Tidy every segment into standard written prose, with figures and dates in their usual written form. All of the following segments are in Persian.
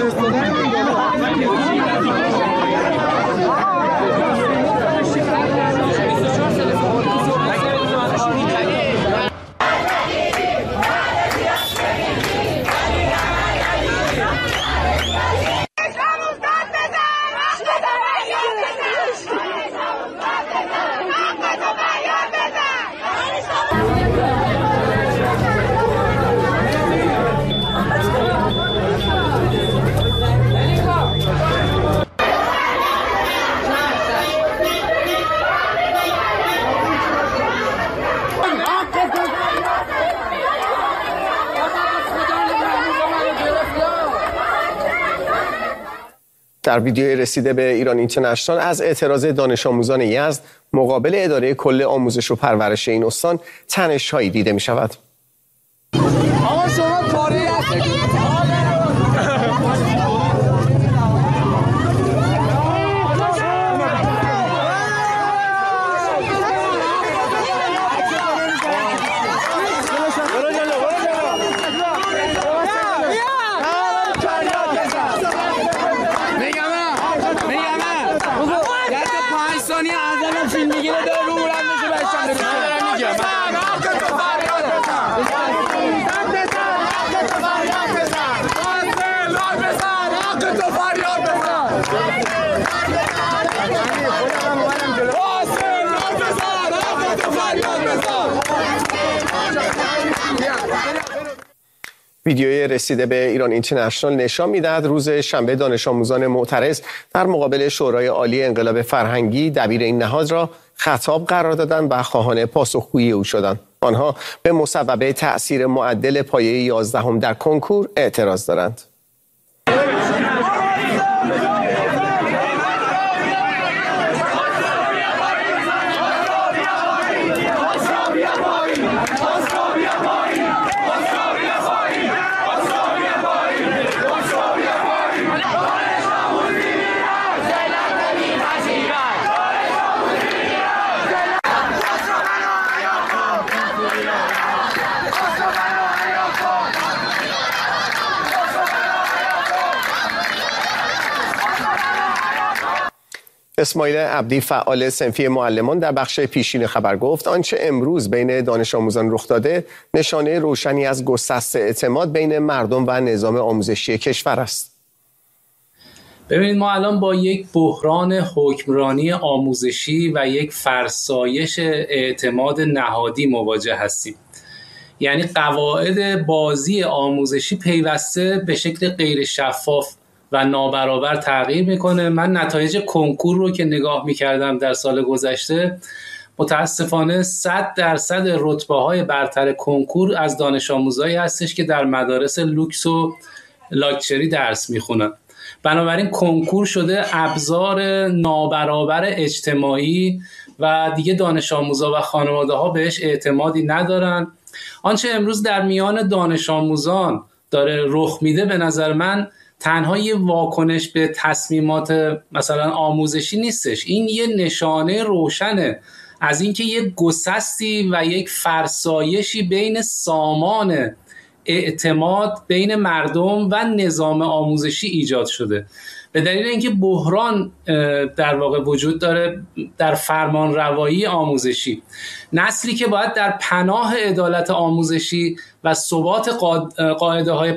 در ویدیوی رسیده به ایران اینترنشنال از اعتراض دانش آموزان یزد مقابل اداره کل آموزش و پرورش این استان تنش‌هایی دیده می شود. ویدیوی رسیده به ایران اینترنشنال نشان می‌دهد روز شنبه دانش آموزان معترض در مقابل شورای عالی انقلاب فرهنگی دبیر این نهاد را خطاب قرار دادند و خواهان پاسخگویی او شدند. آنها به مسببه تأثیر معدل پایه 11 در کنکور اعتراض دارند. اسماعیل عبدی فعال صنفی معلمان در بخش پیشین خبر گفت آنچه امروز بین دانش آموزان رخ داده نشانه روشنی از گسست اعتماد بین مردم و نظام آموزشی کشور است. ببینید ما الان با یک بحران حکمرانی آموزشی و یک فرسایش اعتماد نهادی مواجه هستیم. یعنی قواعد بازی آموزشی پیوسته به شکل غیر شفاف و نابرابر تغییر میکنه. من نتایج کنکور رو که نگاه میکردم در سال گذشته متاسفانه 100% رتبه‌های برتر کنکور از دانش آموزایی هستش که در مدارس لوکس و لاکچری درس میخونن. بنابراین کنکور شده ابزار نابرابر اجتماعی و دیگه دانش آموزا و خانواده ها بهش اعتمادی ندارن. آنچه امروز در میان دانش آموزان داره رخ میده به نظر من تنها یه واکنش به تصمیمات مثلا آموزشی نیستش. این یه نشانه روشنه از اینکه یک گسستی و یک فرسایشی بین سامان اعتماد بین مردم و نظام آموزشی ایجاد شده، به دلیل اینکه بحران در واقع وجود داره در فرمان روایی آموزشی. نسلی که باید در پناه عدالت آموزشی و ثبات قاعده های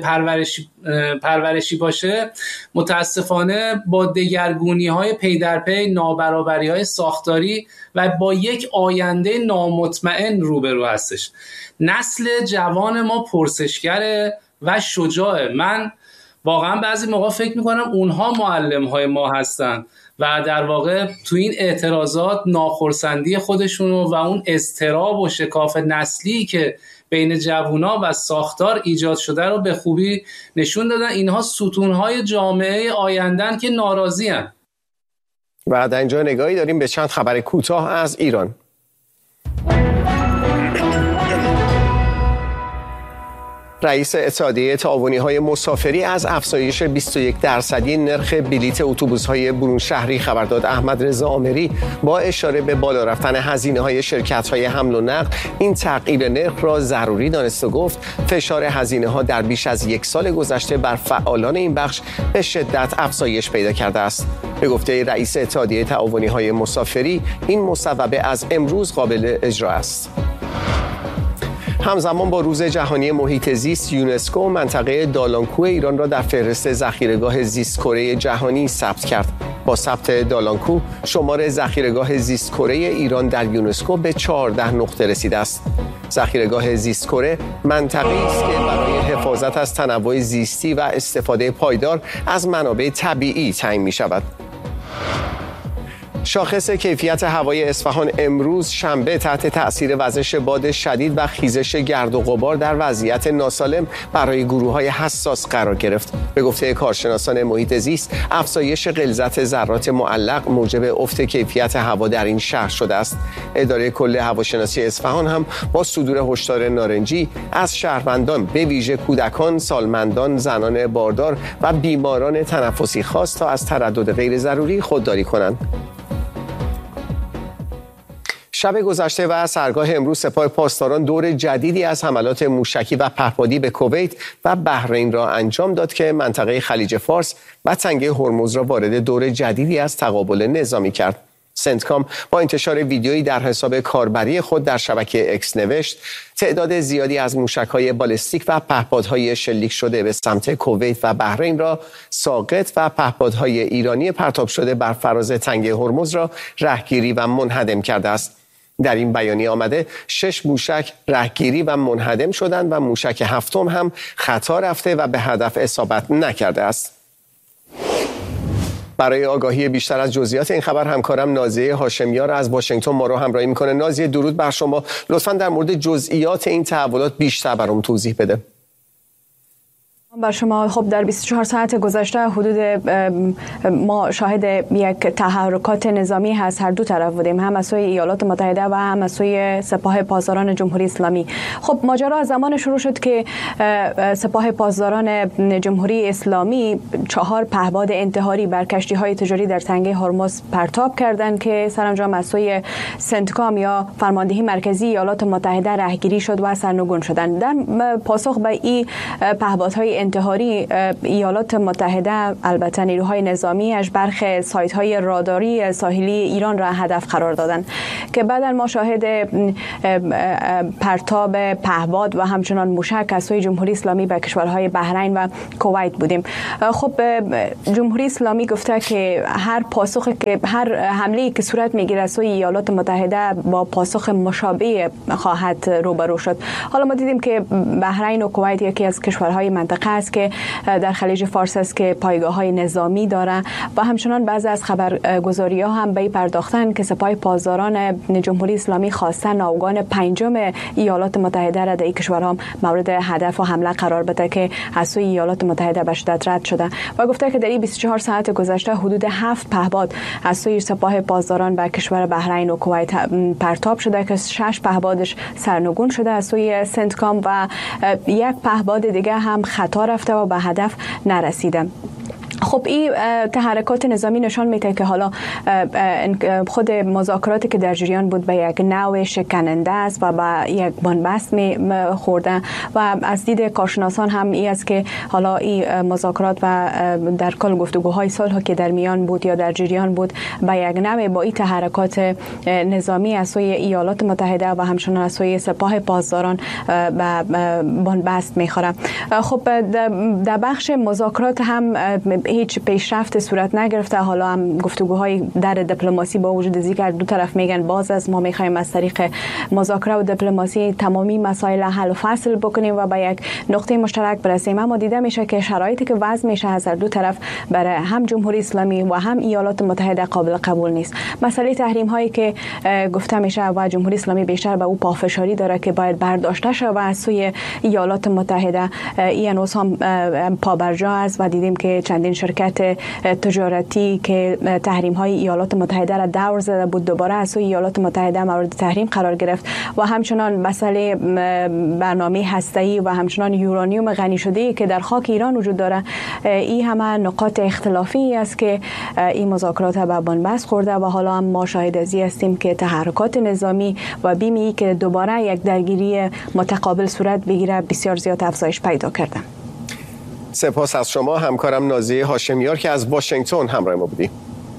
پرورشی باشه متاسفانه با دگرگونی های پی در پی، نابرابری های ساختاری و با یک آینده نامطمئن روبرو هستش. نسل جوان ما پرسشگره و شجاعه. من واقعا بعضی موقع فکر میکنم اونها معلم های ما هستن و در واقع تو این اعتراضات ناخرسندی خودشونو و اون اضطراب و شکاف نسلی که بین جوونا و ساختار ایجاد شده رو به خوبی نشون دادن. اینها ستونهای جامعه آیندن که ناراضی هن. و در اینجا نگاهی داریم به چند خبر کوتاه از ایران. رئیس اتحادیه تعاونی‌های مسافری از افزایش 21% نرخ بلیت اتوبوس‌های برون شهری خبر داد. احمد رضا آمری با اشاره به بالا رفتن هزینه‌های شرکت‌های حمل و نقل این تغییر نرخ را ضروری دانست و گفت فشار هزینه‌ها در بیش از یک سال گذشته بر فعالان این بخش به شدت افزایش پیدا کرده است. به گفته رئیس اتحادیه تعاونی‌های مسافری این مصوبه از امروز قابل اجرا است. همزمان با روز جهانی محیط زیست، یونسکو منطقه دالانکو ایران را در فهرست ذخیره‌گاه زیست کره جهانی ثبت کرد. با ثبت دالانکو، شمار ذخیره‌گاه زیست کره ایران در یونسکو به 14 نقطه رسیده است. ذخیره‌گاه زیست کره منطقه‌ای است که برای حفاظت از تنوع زیستی و استفاده پایدار از منابع طبیعی تعیین می‌شود. شاخص کیفیت هوای اصفهان امروز شنبه تحت تأثیر وزش باد شدید و خیزش گرد و غبار در وضعیت ناسالم برای گروه‌های حساس قرار گرفت. به گفته کارشناسان محیط زیست، افزایش غلظت ذرات معلق موجب افت کیفیت هوا در این شهر شده است. اداره کل هواشناسی اصفهان هم با صدور هشدار نارنجی از شهروندان به ویژه کودکان، سالمندان، زنان باردار و بیماران تنفسی خواست تا از تردد غیر ضروری خودداری کنند. شب گذشته و سحرگاه امروز سپاه پاسداران دور جدیدی از حملات موشکی و پهپادی به کویت و بحرین را انجام داد که منطقه خلیج فارس و تنگه هرمز را وارد دور جدیدی از تقابل نظامی کرد. سنتکام با انتشار ویدیویی در حساب کاربری خود در شبکه اکس نوشت تعداد زیادی از موشک‌های بالستیک و پهپادهای شلیک شده به سمت کویت و بحرین را ساقط و پهپادهای ایرانی پرتاب شده بر فراز تنگه هرمز را رهگیری و منهدم کرده است. در این بیانیه آمده 6 موشک رهگیری و منهدم شدند و موشک هفتم هم خطا رفته و به هدف اصابت نکرده است. برای آگاهی بیشتر از جزئیات این خبر همکارم نازیه هاشمیار از واشنگتن ما رو همراهی میکنه. نازیه درود بر شما. لطفاً در مورد جزئیات این تحولات بیشتر برام توضیح بده. بر شما. خب در 24 ساعت گذشته حدود ما شاهد یک تحرکات نظامی هست هر دو طرف بودیم، هم از سوی ایالات متحده و هم از سوی سپاه پاسداران جمهوری اسلامی. خب ماجرا از زمان شروع شد که سپاه پاسداران جمهوری اسلامی 4 پهپاد انتحاری بر کشتی‌های تجاری در تنگه هرمز پرتاب کردند که سرانجام از سوی سنتکام یا فرماندهی مرکزی ایالات متحده رهگیری شد و سرنگون شدند. در پاسخ به این پهپادهای انتحاری ایالات متحده البته نیروهای نظامیش برخی سایت‌های راداری ساحلی ایران را هدف قرار دادند که بعداً ما شاهد پرتاب پهپاد و همچنان موشک از سوی جمهوری اسلامی به کشورهای بحرین و کویت بودیم. خب جمهوری اسلامی گفته که هر حمله‌ای که صورت میگیره از سوی ایالات متحده با پاسخ مشابه خواهد روبرو شد. حالا ما دیدیم که بحرین و کویت یکی از کشورهای منطقه است که در خلیج فارس است که پایگاه‌های نظامی داره و همچنان بعضی از خبرگزاری‌ها هم به این پرداختن که سپاه پاسداران جمهوری اسلامی خواستن ناوگان پنجم ایالات متحده را در این کشورها مورد هدف و حمله قرار بده که از سوی ایالات متحده به شدت رد شده و گفته که در این 24 ساعت گذشته حدود 7 پهپاد از سوی سپاه پاسداران به کشور بحرین و کویت پرتاب شده که 6 پهپادش سرنگون شده از سوی سنتکام و یک پهپاد دیگه هم خطا رفته و به هدف نرسیده. خب این تحرکات نظامی نشان میده که حالا خود مذاکراتی که در جریان بود به یک نوع شکننده است و به یک بنبست خورده و از دید کارشناسان هم این است که حالا این مذاکرات و در کل گفتگوهای صلح که در میان بود یا در جریان بود به یک نوع با این تحرکات نظامی از سوی ایالات متحده و همچنان از سوی سپاه پاسداران به بنبست میخوره. خب در بخش مذاکرات هم هیچ پیشرفت صورت نگرفته. حالا هم گفتگوهای در دیپلماسی با وجود ذکر دو طرف میگن باز از ما میخوایم از طریق مذاکره و دیپلماسی تمامی مسائل حل و فصل بکنیم و به یک نقطه مشترک برسیم، اما دیده میشه که شرایطی که وضع میشه از دو طرف برای هم جمهوری اسلامی و هم ایالات متحده قابل قبول نیست. مسئله تحریم هایی که گفته میشه و جمهوری اسلامی بیشتر به او پافشاری داره که باید برداشته شه و از سوی ایالات متحده این هم پابرجا است و دیدیم که چندین شرکت تجارتی که تحریم های ایالات متحده را دور زده بود دوباره از سوی ایالات متحده مورد تحریم قرار گرفت و همچنان مسئله برنامه هسته‌ای و همچنان یورانیوم غنی شده که در خاک ایران وجود داره. این همه نقاط اختلافی است که این مذاکرات به بنبست خورده و حالا هم ما شاهد ازی هستیم که تحرکات نظامی و بیمی که دوباره یک درگیری متقابل صورت بگیره بسیار زیاد افزایش پیدا کرده. سپاس از شما همکارم نازیه هاشمیار که از واشنگتن همراه ما بودی.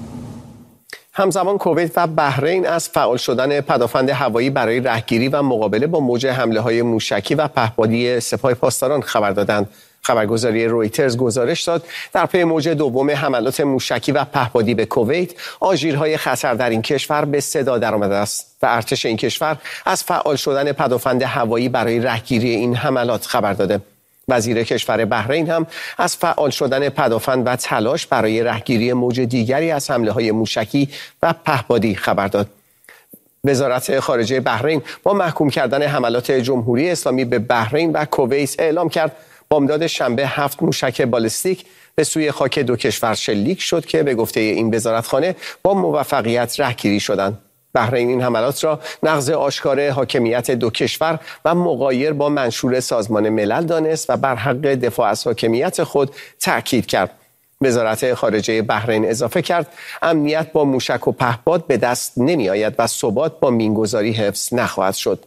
همزمان کویت و بحرین از فعال شدن پدافند هوایی برای رهگیری و مقابله با موج حمله‌های موشکی و پهپادی سپاه پاسداران خبر دادند. خبرگزاری رویترز گزارش داد در پی موج دوم حملات موشکی و پهپادی به کویت، آژیرهای خطر در این کشور به صدا درآمده است و ارتش این کشور از فعال شدن پدافند هوایی برای رهگیری این حملات خبر داده. وزیر کشور بحرین هم از فعال شدن پدافند و تلاش برای رهگیری موج دیگری از حمله‌های موشکی و پهپادی خبر داد. وزارت خارجه بحرین با محکوم کردن حملات جمهوری اسلامی به بحرین و کویت اعلام کرد بامداد شنبه 7 موشک بالستیک به سوی خاک دو کشور شلیک شد که به گفته این وزارتخانه با موفقیت رهگیری شدند. بحرین این حملات را نقض آشکار حاکمیت دو کشور و مغایر با منشور سازمان ملل دانست و بر حق دفاع از حاکمیت خود تأکید کرد. وزارت خارجه بحرین اضافه کرد امنیت با موشک و پهپاد به دست نمی آید و ثبات با مینگذاری حفظ نخواهد شد.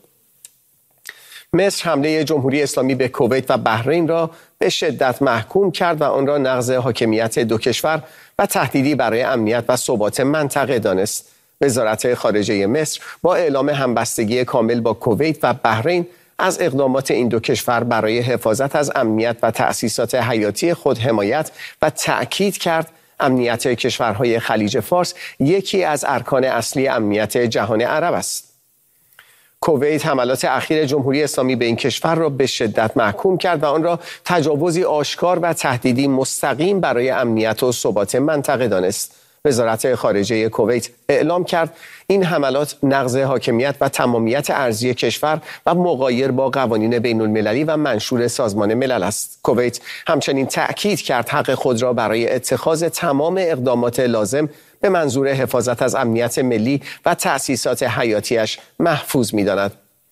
مصر حمله جمهوری اسلامی به کویت و بحرین را به شدت محکوم کرد و آن را نقض حاکمیت دو کشور و تهدیدی برای امنیت و ثبات منطقه دانست. وزارت خارجه مصر با اعلام همبستگی کامل با کویت و بحرین از اقدامات این دو کشور برای حفاظت از امنیت و تأسیسات حیاتی خود حمایت و تأکید کرد امنیت کشورهای خلیج فارس یکی از ارکان اصلی امنیت جهان عرب است. کویت حملات اخیر جمهوری اسلامی به این کشور را به شدت محکوم کرد و آن را تجاوزی آشکار و تهدیدی مستقیم برای امنیت و ثبات منطقه دانست. وزارت خارجه کویت اعلام کرد این حملات نقض حاکمیت و تمامیت ارضی کشور و مغایر با قوانین بین المللی و منشور سازمان ملل است. کویت همچنین تأکید کرد حق خود را برای اتخاذ تمام اقدامات لازم به منظور حفاظت از امنیت ملی و تأسیسات حیاتیش محفوظ می‌داند.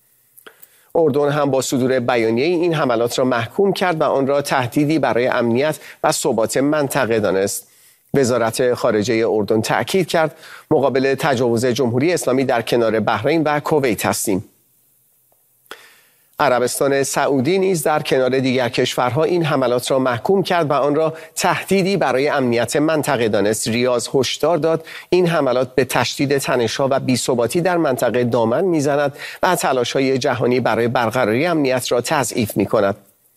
اردن هم با صدور بیانیه این حملات را محکوم کرد و آن را تهدیدی برای امنیت و ثبات منطقه دانست. وزارت خارجه اردن تأکید کرد مقابل تجاوز جمهوری اسلامی در کنار بحرین و کویت هستیم. عربستان سعودی نیز در کنار دیگر کشورها این حملات را محکوم کرد و آن را تهدیدی برای امنیت منطقه دانست. ریاض هشدار داد این حملات به تشدید تنش‌ها و بی‌ثباتی در منطقه دامن می‌زند و تلاش‌های جهانی برای برقراری امنیت را تضعیف می‌کند.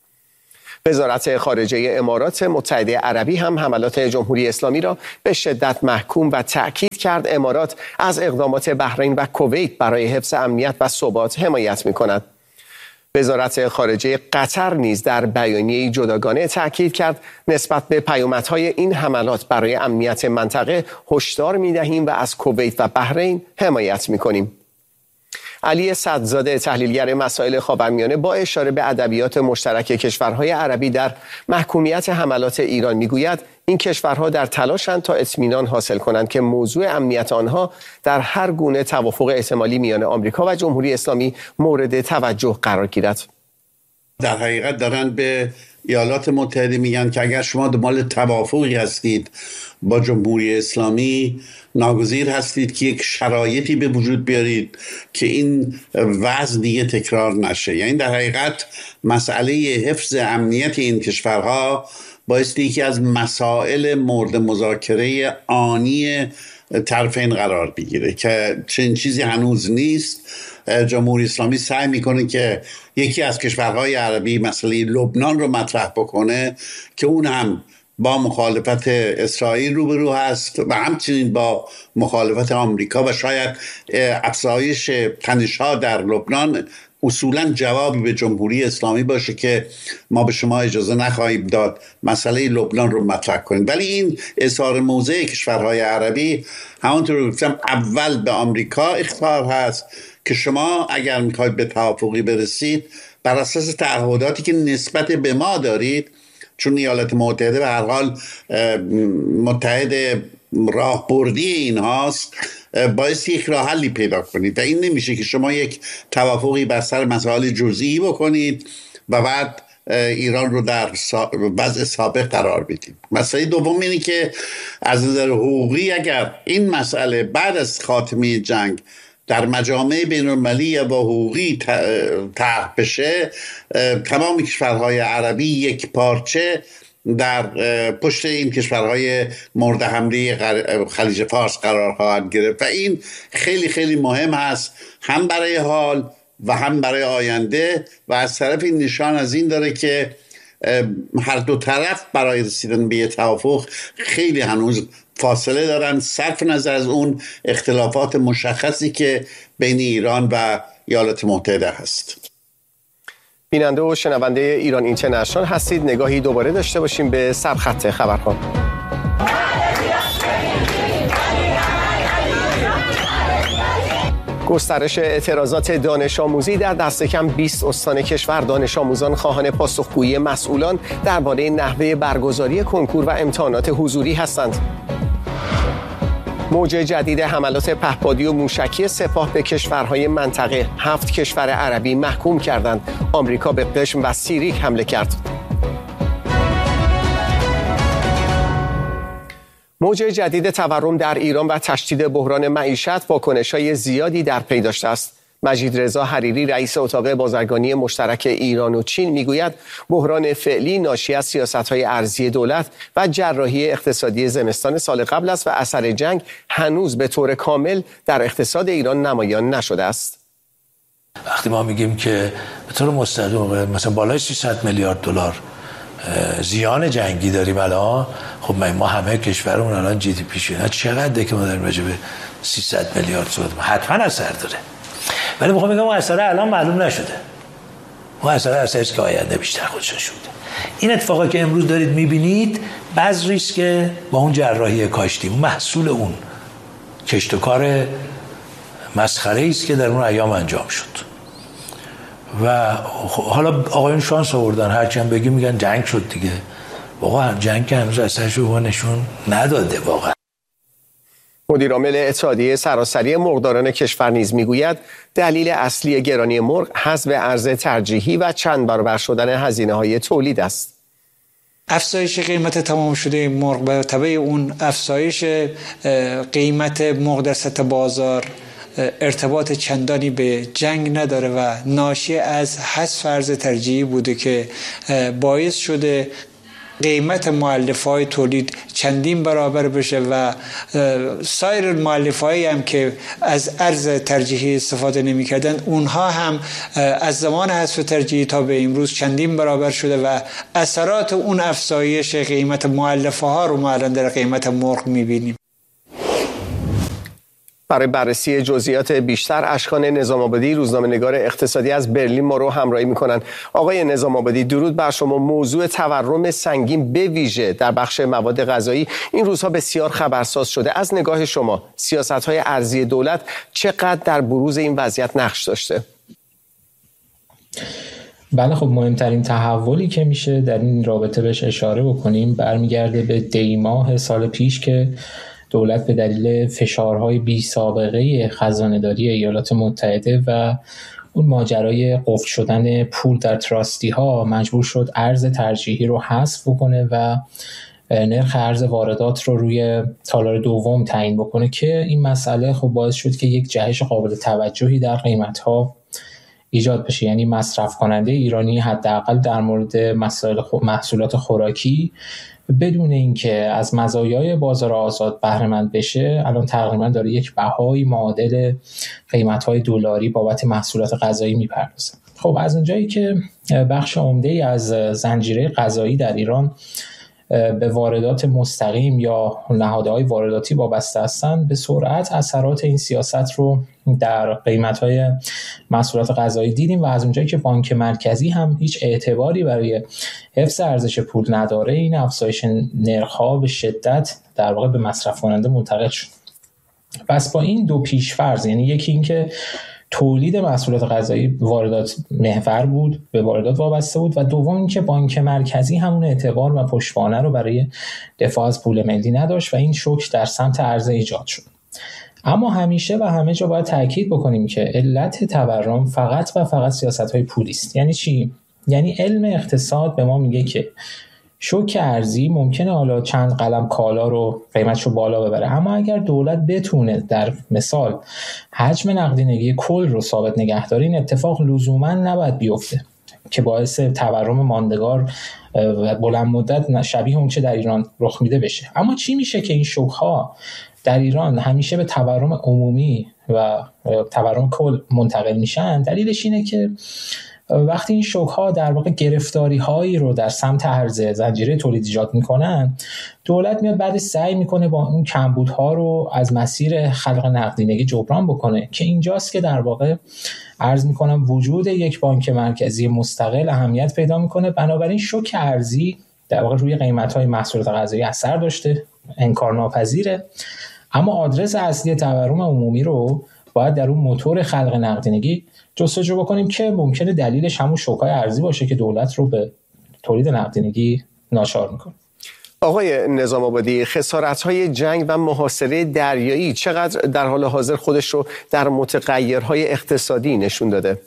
وزارت خارجه امارات متحده عربی هم حملات جمهوری اسلامی را به شدت محکوم و تأکید کرد امارات از اقدامات بحرین و کویت برای حفظ امنیت و ثبات حمایت می‌کند. وزارت خارجه قطر نیز در بیانیه‌ای جداگانه تأکید کرد نسبت به پیامدهای این حملات برای امنیت منطقه هشدار می‌دهیم و از کویت و بحرین حمایت می‌کنیم. علی صدزاده تحلیلگر مسائل خاورمیانه با اشاره به ادبیات مشترک کشورهای عربی در محکومیت حملات ایران میگوید این کشورها در تلاشند تا اطمینان حاصل کنند که موضوع امنیت آنها در هر گونه توافق احتمالی میان آمریکا و جمهوری اسلامی مورد توجه قرار گیرد. در حقیقت دارن به ایالات متحده میگن که اگر شما دنبال توافقی هستید با جمهوری اسلامی ناگزیر هستید که یک شرایطی به وجود بیارید که این وضع دیگه تکرار نشه. یعنی در حقیقت مسئله حفظ امنیت این کشورها بایستی یکی از مسائل مورد مذاکره آنی طرفین قرار بگیره که چنین چیزی هنوز نیست. جمهوری اسلامی سعی میکنه که یکی از کشورهای عربی مسئله لبنان رو مطرح بکنه که اون هم با مخالفت اسرائیل روبرو هست و همچنین با مخالفت آمریکا و شاید افزایش تنش‌ها در لبنان اصولا جوابی به جمهوری اسلامی باشه که ما به شما اجازه نخواهیم داد مسئله لبنان رو مطرح کنیم. ولی این اظهار موضع کشورهای عربی همونطور که گفتم اول به آمریکا اخطار هست که شما اگر میخواید به توافقی برسید بر اساس تعهداتی که نسبت به ما دارید چون ایالات متحده به هر حال متحد راهبردی این هاست، باعث یک راه حلی پیدا کنید و این نمیشه که شما یک توافقی بر سر مسائل جزئی بکنید و بعد ایران رو در وضع سابق قرار بدیم. مسئله دوم اینه که از نظر حقوقی اگر این مسئله بعد از خاتمه جنگ در مجامع بین‌المللی و حقوقی طرح بشه، تمام کشورهای عربی یک پارچه در پشت این کشورهای مورد حمله خلیج فارس قرار خواهند گرفت و این خیلی خیلی مهم هست، هم برای حال و هم برای آینده، و از طرف این نشان از این داره که هر دو طرف برای رسیدن به یه توافق خیلی هنوز فاصله دارن، صرف نظر از اون اختلافات مشخصی که بین ایران و ایالات متحده هست. بیننده و شنونده ایران اینترنشنال هستید. نگاهی دوباره داشته باشیم به سرخط خبرها. گسترش اعتراضات دانش آموزی در دست کم 20 استان کشور. دانش آموزان خواهان پاسخگویی مسئولان درباره نحوه برگزاری کنکور و امتحانات حضوری هستند. موج جدید حملات پهپادی و موشکی سپاه به کشورهای منطقه. 7 کشور عربی محکوم کردند. آمریکا به قشم و سیریک حمله کرد. موج جدید تورم در ایران و تشدید بحران معیشت واکنش‌های زیادی در پی داشته است. مجید رضا حریری رئیس اتاق بازرگانی مشترک ایران و چین میگوید بحران فعلی ناشی از سیاست‌های ارزی دولت و جراحی اقتصادی زمستان سال قبل است و اثر جنگ هنوز به طور کامل در اقتصاد ایران نمایان نشده است. وقتی ما میگیم که به طور مستقیم مثلا بالای 300 میلیارد دلار زیان جنگی داریم الان، خب ما همه کشورمون الان جی دی پی شده چقدره که ما داریم راجع به 300 میلیارد صحبت، حتما اثر داره، ولی میخوام بگم اثر الان معلوم نشده، اون اثر که آینده بیشتر خودش شده. این اتفاقی که امروز دارید میبینید بذری است که با اون جراحی کاشتی محصول اون کشت و کار مسخره است که در اون ایام انجام شد و حالا آقایون شانس آوردن، هرچی هم بگیم میگن جنگ شد دیگه، واقعا جنگ که هنوز اثرش رو نشون نداده. واقعا مدیر عامل اتحادیه سراسری مرغداران کشور نیز میگوید دلیل اصلی گرانی مرغ حذف ارز ترجیحی و چند برابر شدن هزینه‌های تولید است. افزایش قیمت تمام شده مرغ به تبع اون افزایش قیمت مرغ در سطح بازار ارتباط چندانی به جنگ نداره و ناشی از حذف ارز ترجیحی بوده که باعث شده قیمت مؤلفه‌های تولید چندین برابر بشه و سایر مؤلفه‌هایی هم که از ارز ترجیحی استفاده نمی‌کردن اونها هم از زمان حذف ترجیحی تا به امروز چندین برابر شده و اثرات اون افزایش قیمت مؤلفه‌ها رو ما الان در قیمت مرغ می‌بینیم. برای بررسی جزئیات بیشتر اشکان نظام آبادی روزنامه‌نگار اقتصادی از برلین ما رو همراهی می‌کنند. آقای نظام آبادی درود بر شما. موضوع تورم سنگین به ویژه در بخش مواد غذایی این روزها بسیار خبرساز شده. از نگاه شما سیاست‌های ارزی دولت چقدر در بروز این وضعیت نقش داشته؟ بله، خب مهمترین تحولی که میشه در این رابطه بهش اشاره بکنیم برمیگرده به دی ماه سال پیش که دولت به دلیل فشارهای بی سابقه خزانه‌داری ایالات متحده و اون ماجرای قفل شدن پول در تراستی ها مجبور شد ارز ترجیحی رو حذف بکنه و نرخ ارز واردات رو روی تالار دوم تعیین بکنه که این مسئله خب باعث شد که یک جهش قابل توجهی در قیمت ها ایجاد بشه. یعنی مصرف کننده ایرانی حداقل در مورد محصولات خوراکی بدون اینکه از مزایای بازار آزاد بهره مند بشه الان تقریبا داره یک بهای معادل قیمت‌های دلاری بابت محصولات غذایی میپردازه. خب از اونجایی که بخش عمده‌ای از زنجیره غذایی در ایران به واردات مستقیم یا نهادهای وارداتی وابسته هستند، به سرعت اثرات این سیاست رو در قیمت‌های محصولات غذایی دیدیم و از اونجایی که بانک مرکزی هم هیچ اعتباری برای حفظ ارزش پول نداره، این افزایش نرخ‌ها به شدت در واقع به مصرف کننده منتقل شد. پس با این دو پیش‌فرض، یعنی یکی این که تولید محصولات غذایی واردات محور بود، به واردات وابسته بود، و دوم اینکه بانک مرکزی همون اعتبار و پشتوانه رو برای دفاع از پول ملی نداشت و این شوک در سمت عرضه ایجاد شد. اما همیشه و همه جا باید تاکید بکنیم که علت تورم فقط و فقط سیاست‌های پولی است. یعنی چی؟ یعنی علم اقتصاد به ما میگه که شوک ارزی ممکنه حالا چند قلم کالا رو قیمتش رو بالا ببره، اما اگر دولت بتونه در مثال حجم نقدینگی کل رو ثابت نگه داره، این اتفاق لزوما نباید بیفته که باعث تورم ماندگار و بلند مدت شبیه اون چه در ایران رخ میده بشه. اما چی میشه که این شوک‌ها در ایران همیشه به تورم عمومی و تورم کل منتقل میشن؟ دلیلش اینه که وقتی این شوک‌ها در واقع گرفتاری‌هایی رو در سمت عرضه زنجیره تولید ایجاد می‌کنن، دولت میاد بعد سعی می‌کنه با اون کمبودها رو از مسیر خلق نقدینگی جبران بکنه، که اینجاست که در واقع عرض می‌کنم وجود یک بانک مرکزی مستقل اهمیت پیدا می‌کنه. بنابراین شوک ارزی در واقع روی قیمت‌های محصولات غذایی اثر داشته، انکارناپذیره، اما آدرس اصلی تورم عمومی رو باید در اون موتور خلق نقدینگی جستجو بکنیم که ممکنه دلیلش همون شوک‌های ارزی باشه که دولت رو به تولید نقدینگی ناچار میکنه. آقای نظام آبادی، خسارت‌های جنگ و محاصره دریایی چقدر در حال حاضر خودش رو در متغیرهای اقتصادی نشون داده؟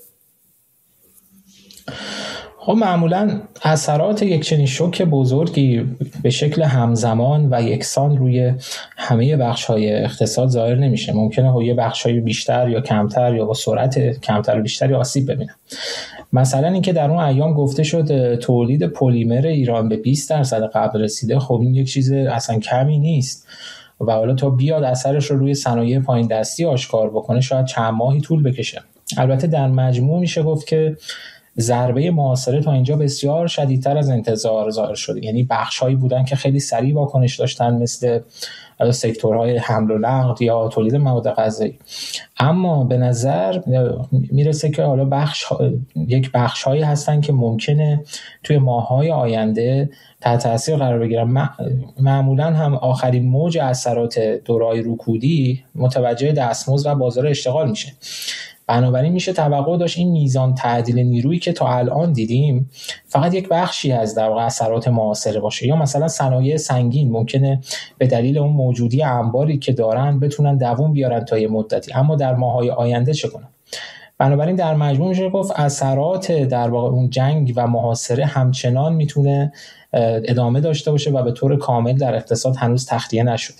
خب معمولاً اثرات یک چنین شوک بزرگی به شکل همزمان و یکسان روی همه بخش‌های اقتصاد ظاهر نمیشه. ممکنه یه بخش‌های بیشتر یا کمتر یا با سرعت کمتر و بیشتری آسیب ببینن. مثلا اینکه در اون ایام گفته شد تولید پلیمر ایران به 20% قبل رسیده، خب این یک چیز اصلا کمی نیست و حالا تا بیاد اثرش رو روی صنایع پایین دستی آشکار بکنه شاید چند ماهی طول بکشه. البته در مجموع میشه گفت که ضربه محاصره تا اینجا بسیار شدیدتر از انتظار ظاهر شده. یعنی بخش‌هایی بودن که خیلی سریع واکنش داشتن، مثل سکتورهای حمل و نقل یا تولید مواد غذایی، اما به نظر میرسه که حالا یک بخش‌هایی هستن که ممکنه توی ماه‌های آینده تحت تاثیر قرار بگیرن. معمولاً هم آخرین موج اثرات دوره‌های رکودی متوجه دستمزد و بازار اشتغال میشه. بنابراین میشه توقع داشت این میزان تعدیل نیرویی که تا الان دیدیم فقط یک بخشی از در واقع اثرات معاصره باشه، یا مثلا صنایع سنگین ممکنه به دلیل اون موجودی انباری که دارن بتونن دوام بیارن تا یه مدتی، اما در ماه‌های آینده چه کنن؟ بنابراین در مجموع میشه گفت اثرات در واقع اون جنگ و محاصره همچنان میتونه ادامه داشته باشه و به طور کامل در اقتصاد هنوز تخلیه نشده.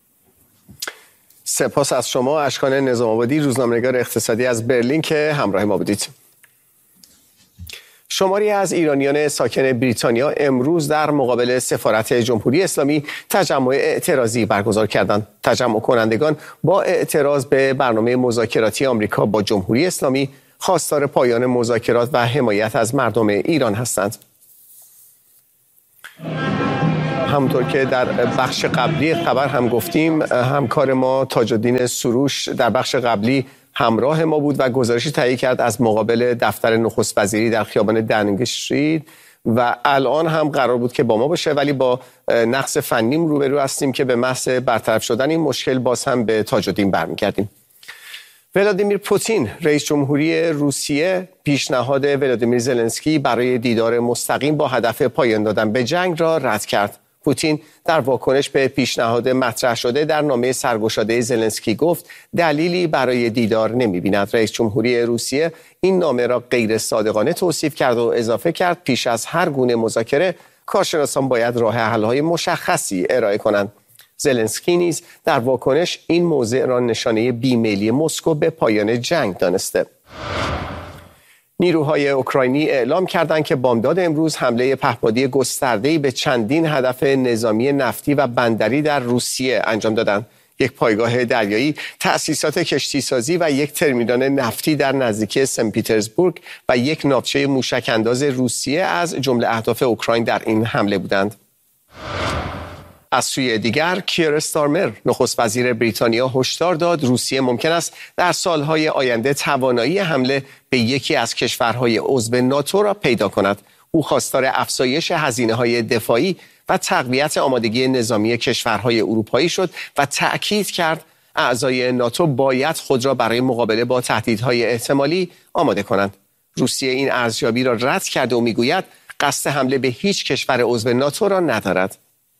سپاس از شما اشکان نظام آبادی، روزنامه‌نگار اقتصادی از برلین که همراه ما بودید. شماری از ایرانیان ساکن بریتانیا امروز در مقابل سفارت جمهوری اسلامی تجمع اعتراضی برگزار کردند. تجمع کنندگان با اعتراض به برنامه مذاکراتی آمریکا با جمهوری اسلامی خواستار پایان مذاکرات و حمایت از مردم ایران هستند. همونطور که در بخش قبلی خبر هم گفتیم، همکار ما تاج الدین سروش در بخش قبلی همراه ما بود و گزارشی تهیه کرد از مقابل دفتر نخست وزیری در خیابان داونینگ استریت و الان هم قرار بود که با ما باشه، ولی با نقص فنی روبرو هستیم که به محض برطرف شدن این مشکل باز هم به تاج الدین برمیگردیم. ولادیمیر پوتین رئیس جمهوری روسیه پیشنهاد ولادیمیر زلنسکی برای دیدار مستقیم با هدف پایان دادن به جنگ را رد کرد. پوتین در واکنش به پیشنهاد مطرح شده در نامه سرگشاده زلنسکی گفت دلیلی برای دیدار نمی‌بیند. رئیس جمهوری روسیه این نامه را غیر صادقانه توصیف کرد و اضافه کرد پیش از هر گونه مذاکره کارشناسان باید راه حل‌های مشخصی ارائه کنند. زلنسکی نیز در واکنش این موضوع را نشانه بیمیلی مسکو به پایان جنگ دانسته. نیروهای اوکراینی اعلام کردند که بامداد امروز حمله پهپادی گسترده‌ای به چندین هدف نظامی نفتی و بندری در روسیه انجام دادند. یک پایگاه دریایی، تأسیسات کشتیسازی و یک ترمینال نفتی در نزدیکی سن پیترزبورگ و یک ناوچه موشک‌انداز روسیه از جمله اهداف اوکراین در این حمله بودند. از سوی دیگر کیر استارمر نخست وزیر بریتانیا هشدار داد روسیه ممکن است در سالهای آینده توانایی حمله به یکی از کشورهای عضو ناتو را پیدا کند. او خواستار افزایش هزینه‌های دفاعی و تقویت آمادگی نظامی کشورهای اروپایی شد و تأکید کرد اعضای ناتو باید خود را برای مقابله با تهدیدهای احتمالی آماده کنند. روسیه این ارزیابی را رد کرده و میگوید قصد حمله به هیچ کشور عضو ناتو را ندارد.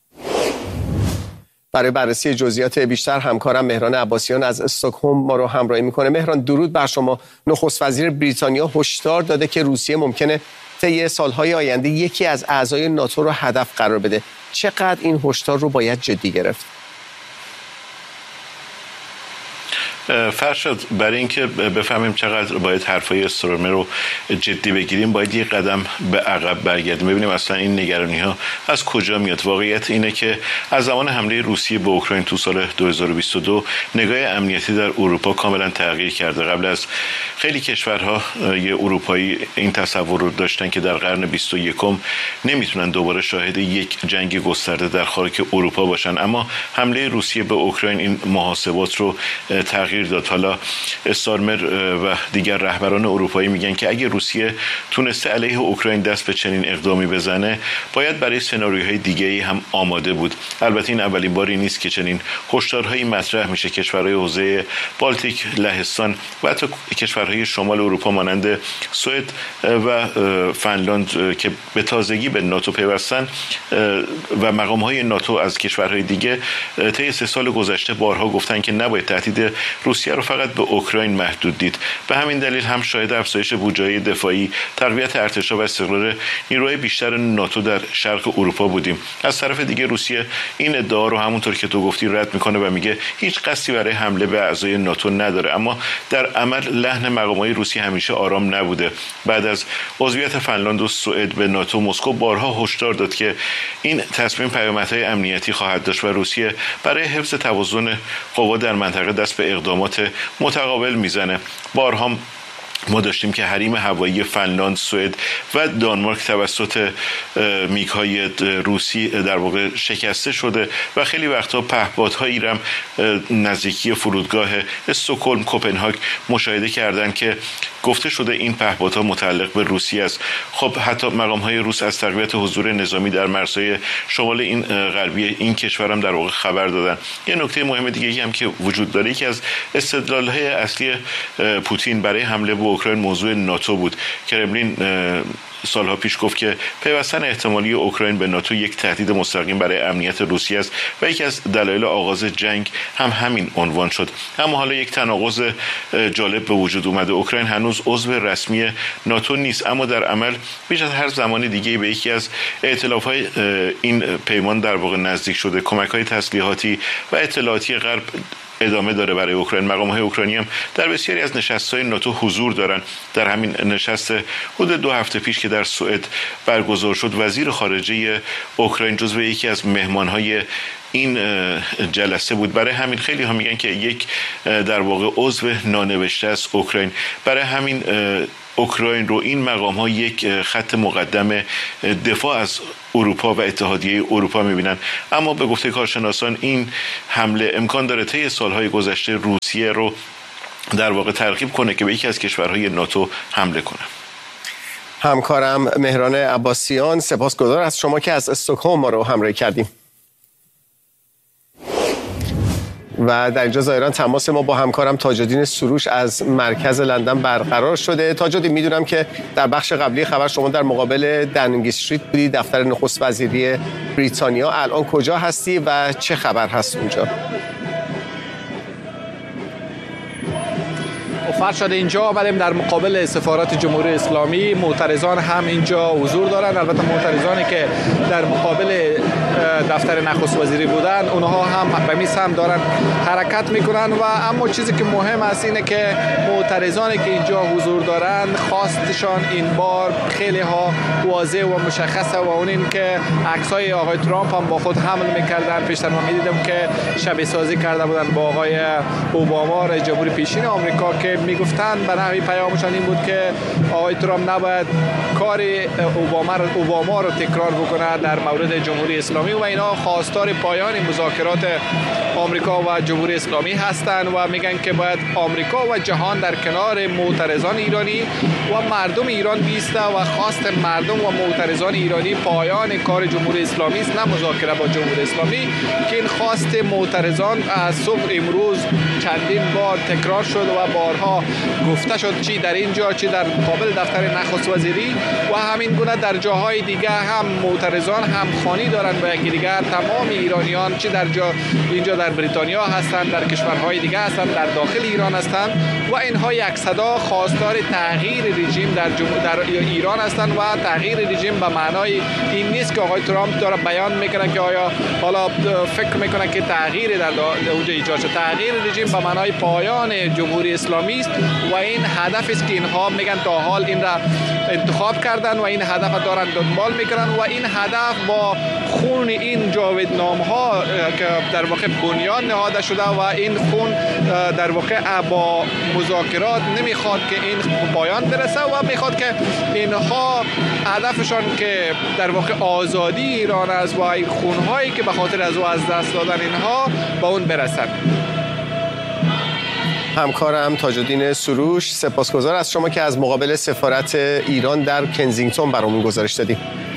برای بررسی جزئیات بیشتر همکارم مهران عباسیان از استکهلم ما رو همراهی میکنه. مهران، درود بر شما. نخست وزیر بریتانیا هشدار داده که روسیه ممکنه طی سالهای آینده یکی از اعضای ناتو رو هدف قرار بده. چقدر این هشدار رو باید جدی گرفت؟ فرشاد، برای اینکه بفهمیم چقدر باید حرفای استرامر رو جدی بگیریم باید یک قدم به عقب برگردیم، ببینیم اصلا این نگرانی ها از کجا میاد. واقعیت اینه که از زمان حمله روسیه به اوکراین تو سال 2022 نگاه امنیتی در اروپا کاملا تغییر کرده. قبل از خیلی کشورها اروپایی این تصور رو داشتن که در قرن 21 نمیتونن دوباره شاهد یک جنگ گسترده در خاک اروپا باشن، اما حمله روسیه به اوکراین این محاسبات رو تغییر داد. حالا استارمر و دیگر رهبران اروپایی میگن که اگه روسیه تونسته علیه اوکراین دست به چنین اقدامی بزنه باید برای سناریوهای دیگه‌ای هم آماده بود. البته این اولین باری نیست که چنین هشدارهایی مطرح میشه. کشورهای حوزه بالتیک، لهستان و حتی کشورهای شمال اروپا مانند سوئد و فنلاند که به تازگی به ناتو پیوستن و مقامهای ناتو از کشورهای دیگه طی 3 سال گذشته بارها گفتن که نباید تهدید روسیه رو فقط به اوکراین محدود دید. به همین دلیل هم شاهد افزایش بودجه دفاعی، تقویت ارتشا و استقرار نیروهای بیشتر ناتو در شرق اروپا بودیم. از طرف دیگه روسیه این ادعا رو همونطور که تو گفتی رد میکنه و میگه هیچ قصدی برای حمله به اعضای ناتو نداره، اما در عمل لحن مقامات روسیه همیشه آرام نبوده. بعد از عضویت فنلاند و سوئد به ناتو، مسکو بارها هشدار داد که این تصمیم پیامدهای امنیتی خواهد داشت و روسیه برای حفظ توازن قوا در منطقه دست به اقدامات متقابل میزنه. بارها ما داشتیم که حریم هوایی فنلاند، سوئد و دانمارک توسط میگ‌های روسی در واقع شکسته شده و خیلی وقتا پهپادهایی هم نزدیکی فرودگاه استکهلم، کوپنهاگ مشاهده کردن که گفته شده این پهپادها متعلق به روسیه است. خب حتی مقام‌های روس از تقویت حضور نظامی در مرزهای شمال این غربی این کشور هم در واقع خبر دادن. یه نکته مهم دیگه هم که وجود داره که از استدلال‌های اصلی پوتین برای حمله به اوکراین موضوع ناتو بود. کرملین سالها پیش گفت که پیوستن احتمالی اوکراین به ناتو یک تهدید مستقیم برای امنیت روسیه است و یکی از دلایل آغاز جنگ هم همین عنوان شد. اما حالا یک تناقض جالب به وجود اومده. اوکراین هنوز عضو رسمی ناتو نیست، اما در عمل بیش از هر زمان دیگه به یکی از ائتلاف‌های این پیمان در واقع نزدیک شده. کمک‌های تسلیحاتی و اطلاعاتی غرب ادامه داره برای اوکراین. مقام‌های اوکراینی هم در بسیاری از نشست‌های ناتو حضور دارن. در همین نشست حدود 2 هفته پیش که در سوئد برگزار شد، وزیر خارجه اوکراین جزو یکی از مهمان‌های این جلسه بود. برای همین خیلی ها میگن که یک در واقع عضو نانوشته است اوکراین. برای همین اوکراین رو این مقام ها یک خط مقدم دفاع از اروپا و اتحادیه اروپا میبینن. اما به گفته کارشناسان این حمله امکان داره طی سالهای گذشته روسیه رو در واقع ترغیب کنه که به یکی از کشورهای ناتو حمله کنه. همکارم مهران عباسیان، سپاسگزار از شما که از استکهلم ما رو همراهی کردیم. و در اینجا ظاهرا تماس ما با همکارم تاج‌الدین سروش از مرکز لندن برقرار شده. تاج‌الدین، میدونم که در بخش قبلی خبر شما در مقابل داونینگ استریت بودی، دفتر نخست وزیری بریتانیا. الان کجا هستی و چه خبر هست اونجا؟ فرشاد، اینجا آمدیم در مقابل سفارت جمهوری اسلامی. معترضان هم اینجا حضور دارند. البته معترضانی که در مقابل دفتر نخست وزیری بودن اونها هم به میز هم دارن حرکت میکنن. و اما چیزی که مهم است اینه که معترضانی که اینجا حضور دارند خواستشان این بار خیلی ها واضح و مشخصه و اون این که عکسای آقای ترامپ هم با خود حمل میکردن. پیشتر ما میدیدم که شبیه سازی کرده بودن با آقای اوباما رئیس جمهور پیشین آمریکا که میگفتن به نحوی پیامشان این بود که آقای ترامپ نباید کار اوباما رو تکرار بکنه در مورد جمهوری اسلامی و اینا خواستار پایان مذاکرات آمریکا و جمهوری اسلامی هستند و میگن که باید آمریکا و جهان در کنار معترضان ایرانی و مردم ایران بیسته و خواست مردم و معترضان ایرانی پایان کار جمهوری اسلامی است، نه مذاکره با جمهوری اسلامی که این خواست معترضان از صبح امروز چندین بار تکرار شد و بارها گفته شد، چی در اینجا چی در مقابل دفتر نخست وزیری و همین گونه در جاهای دیگه هم معترضان هم خوانی دارند با یکدیگر. تمام ایرانیان چی در اینجا در بریتانیا هستند، در کشورهای دیگه هستند، در داخل ایران هستند و اینها یک صدا خواستار تغییر رژیم در ایران هستند و تغییر رژیم به معنای این نیست که آقای ترامپ داره بیان میکنه که آیا حالا فکر میکنه که تغییر در اونجا ایجاد شد. تغییر رژیم به معنای پایان جمهوری اسلامی است و این هدف است که اینها میگن تا حال این را انتخاب کردن و این هدف دارن دنبال میکنن و این هدف با خون این جاودانه ها که در واقع بنیان نهاده شده و این خون در واقع با مذاکرات نمیخواد که این پایان برسه و میخواد که اینها هدفشان که در واقع آزادی ایران است و این خونهایی که به خاطر از دست دادن اینها با اون برسن. همکارم تاج‌الدین سروش، سپاسگزار از شما که از مقابل سفارت ایران در کنزینگتون برامون گزارش دادید.